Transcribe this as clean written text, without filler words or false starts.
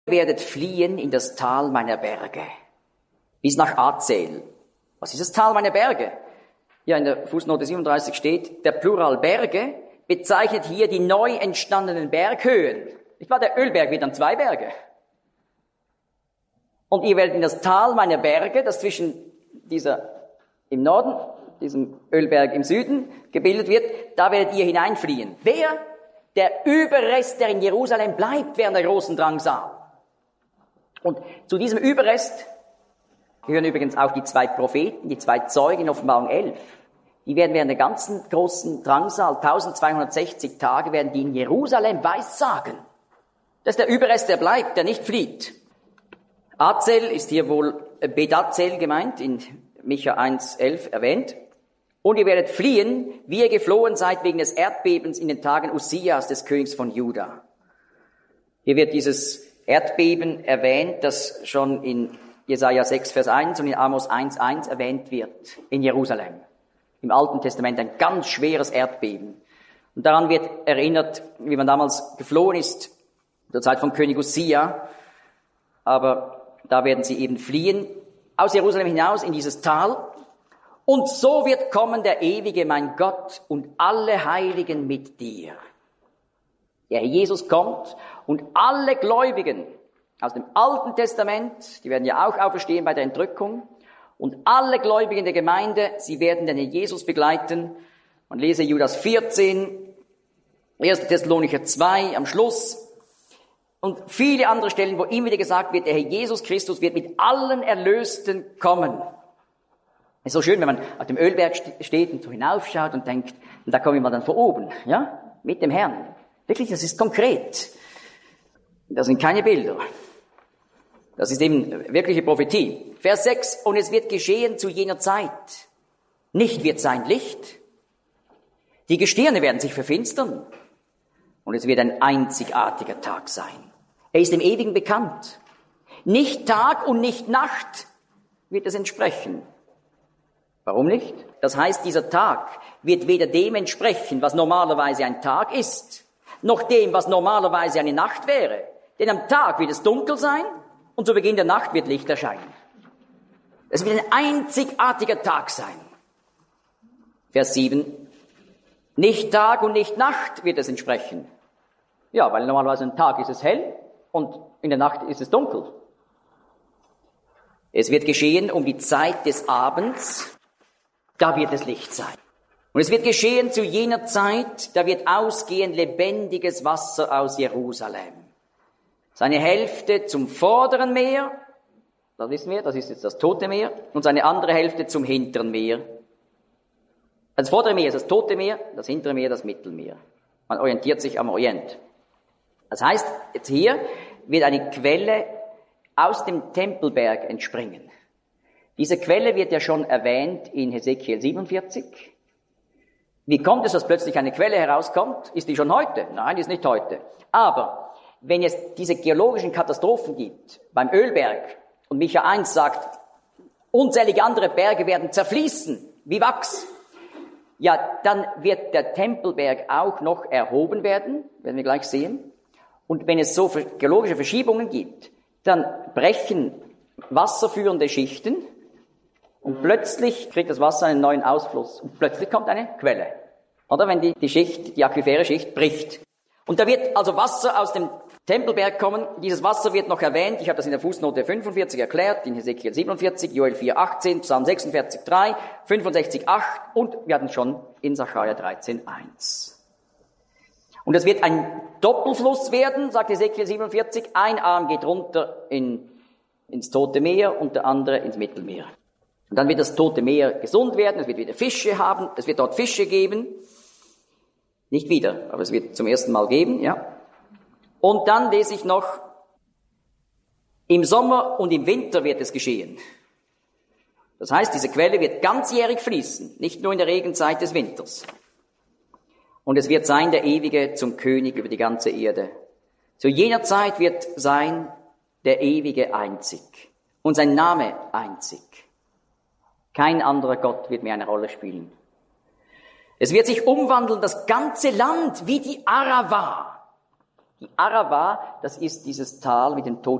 Ihr werdet fliehen in das Tal meiner Berge, bis nach Azel. Was ist das Tal meiner Berge? Ja, in der Fußnote 37 steht, der Plural Berge bezeichnet hier die neu entstandenen Berghöhen. Ich war der Ölberg wird dann 2 Berge. Und ihr werdet in das Tal meiner Berge, das zwischen dieser im Norden, diesem Ölberg im Süden gebildet wird, da werdet ihr hineinfliehen. Wer? Der Überrest, der in Jerusalem bleibt während der großen Drangsal. Und zu diesem Überrest gehören übrigens auch die 2 Propheten, die 2 Zeugen in Offenbarung 11. Die werden während der ganzen großen Drangsal, 1260 Tage, werden die in Jerusalem weissagen. Das ist der Überrest, der bleibt, der nicht flieht. Azel ist hier wohl Bedazel gemeint, in Micha 1,11 erwähnt. Und ihr werdet fliehen, wie ihr geflohen seid wegen des Erdbebens in den Tagen Ussias, des Königs von Juda. Hier wird dieses Erdbeben erwähnt, das schon in Jesaja 6, Vers 1 und in Amos 1,1 erwähnt wird, in Jerusalem. Im Alten Testament ein ganz schweres Erdbeben. Und daran wird erinnert, wie man damals geflohen ist, zur Zeit von König Ussia. Aber da werden sie eben fliehen, aus Jerusalem hinaus in dieses Tal. Und so wird kommen der Ewige, mein Gott, und alle Heiligen mit dir. Der Herr Jesus kommt und alle Gläubigen aus dem Alten Testament, die werden ja auch auferstehen bei der Entrückung, und alle Gläubigen der Gemeinde, sie werden den Herrn Jesus begleiten. Man lese Judas 14, 1. Thessalonicher 2 am Schluss und viele andere Stellen, wo immer wieder gesagt wird, der Herr Jesus Christus wird mit allen Erlösten kommen. Es ist so schön, wenn man auf dem Ölberg steht und so hinaufschaut und denkt, und da kommen wir dann von oben, ja, mit dem Herrn. Wirklich, das ist konkret. Das sind keine Bilder. Das ist eben wirkliche Prophetie. Vers 6, und es wird geschehen zu jener Zeit. Nicht wird sein Licht. Die Gestirne werden sich verfinstern. Und es wird ein einzigartiger Tag sein. Er ist dem Ewigen bekannt. Nicht Tag und nicht Nacht wird es entsprechen. Warum nicht? Das heißt, dieser Tag wird weder dem entsprechen, was normalerweise ein Tag ist, noch dem, was normalerweise eine Nacht wäre. Denn am Tag wird es dunkel sein und zu Beginn der Nacht wird Licht erscheinen. Es wird ein einzigartiger Tag sein. Vers 7. Nicht Tag und nicht Nacht wird es entsprechen. Ja, weil normalerweise am Tag ist es hell und in der Nacht ist es dunkel. Es wird geschehen um die Zeit des Abends, da wird es Licht sein. Und es wird geschehen zu jener Zeit, da wird ausgehen lebendiges Wasser aus Jerusalem. Seine Hälfte zum vorderen Meer, das wissen wir, das ist jetzt das Tote Meer, und seine andere Hälfte zum hinteren Meer. Das vordere Meer ist das Tote Meer, das hintere Meer das Mittelmeer. Man orientiert sich am Orient. Das heißt, jetzt hier wird eine Quelle aus dem Tempelberg entspringen. Diese Quelle wird ja schon erwähnt in Hesekiel 47. Wie kommt es, dass plötzlich eine Quelle herauskommt? Ist die schon heute? Nein, die ist nicht heute. Aber wenn es diese geologischen Katastrophen gibt, beim Ölberg, und Micha 1 sagt, unzählige andere Berge werden zerfließen, wie Wachs, ja, dann wird der Tempelberg auch noch erhoben werden, werden wir gleich sehen. Und wenn es so geologische Verschiebungen gibt, dann brechen wasserführende Schichten und plötzlich kriegt das Wasser einen neuen Ausfluss und plötzlich kommt eine Quelle. Oder wenn die Schicht, die aquifere Schicht bricht. Und da wird also Wasser aus dem Tempelberg kommen. Dieses Wasser wird noch erwähnt. Ich habe das in der Fußnote 45 erklärt, in Hesekiel 47, Joel 4,18, Psalm 46,3, 65,8 und wir hatten schon in Sacharja 13,1. Und es wird ein Doppelfluss werden, sagt Hesekiel 47. Ein Arm geht runter ins Tote Meer und der andere ins Mittelmeer. Und dann wird das Tote Meer gesund werden, es wird wieder Fische haben, es wird dort Fische geben. Nicht wieder, aber es wird zum ersten Mal geben, ja. Und dann lese ich noch, im Sommer und im Winter wird es geschehen. Das heißt, diese Quelle wird ganzjährig fließen, nicht nur in der Regenzeit des Winters. Und es wird sein, der Ewige zum König über die ganze Erde. Zu jener Zeit wird sein der Ewige einzig und sein Name einzig. Kein anderer Gott wird mehr eine Rolle spielen. Es wird sich umwandeln, das ganze Land, wie die Arava. Die Arava, das ist dieses Tal mit den toten